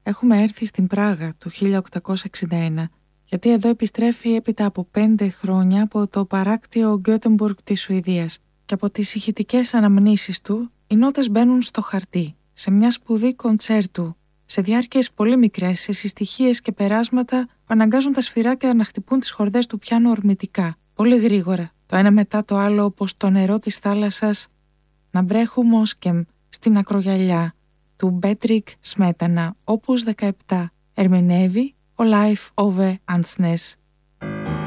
έχουμε έρθει στην Πράγα του 1861, γιατί εδώ επιστρέφει έπειτα από 5 χρόνια από το παράκτιο Γκέτεμπουργκ της Σουηδίας και από τις ηχητικές αναμνήσεις του, οι νότες μπαίνουν στο χαρτί, σε μια σπουδή κοντσέρτου, σε διάρκειες πολύ μικρές, σε συστοιχίες και περάσματα που αναγκάζουν τα σφυράκια να χτυπούν τις χορδές του πιάνου ορμητικά, πολύ γρήγορα, το ένα μετά το άλλο όπως το νερό της θάλασσας, να βρέχουμε ως και στην ακρογιαλιά του Μπέτρικ Σμέτανα, όπους 17, ερμηνεύει ο Λάιφ Όβε Αντσνές.